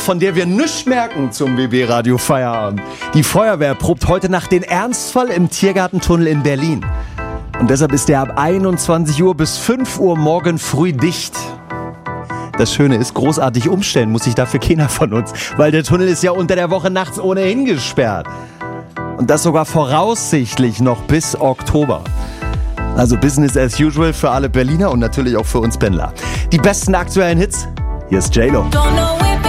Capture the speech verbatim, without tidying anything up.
von der wir nichts merken zum B B Radio Feierabend. Die Feuerwehr probt heute Nacht den Ernstfall im Tiergartentunnel in Berlin. Und deshalb ist der ab einundzwanzig Uhr bis fünf Uhr morgen früh dicht. Das Schöne ist, großartig umstellen muss sich dafür keiner von uns, weil der Tunnel ist ja unter der Woche nachts ohnehin gesperrt. Und das sogar voraussichtlich noch bis Oktober. Also Business as usual für alle Berliner und natürlich auch für uns Pendler. Die besten aktuellen Hits, hier ist J-Lo.